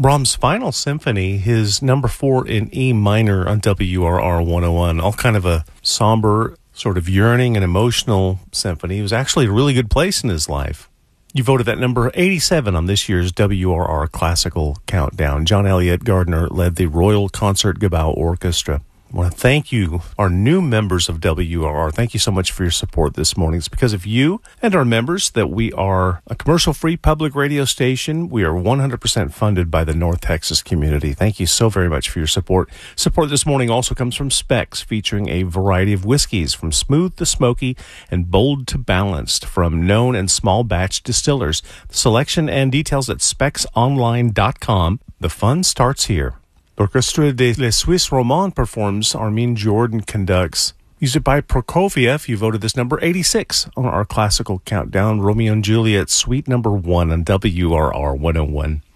Brahms' Final Symphony, his number 4 in E minor on WRR 101, all kind of a somber, sort of yearning and emotional symphony. It was actually a really good place in his life. You voted that number 87 on this year's WRR Classical Countdown. John Elliott Gardner led the Royal Concertgebouw Orchestra. I want to thank you, our new members of WRR. Thank you so much for your support this morning. It's because of you and our members that we are a commercial-free public radio station. We are 100% funded by the North Texas community. Thank you so very much for your support. Support this morning also comes from Specs, featuring a variety of whiskeys, from smooth to smoky and bold to balanced, from known and small batch distillers. The selection and details at specsonline.com. The fun starts here. Orchestra de Les Suisses Romands performs, Armin Jordan conducts. Music by Prokofiev. You voted this number 86 on our classical countdown. Romeo and Juliet, Suite number 1 on WRR 101.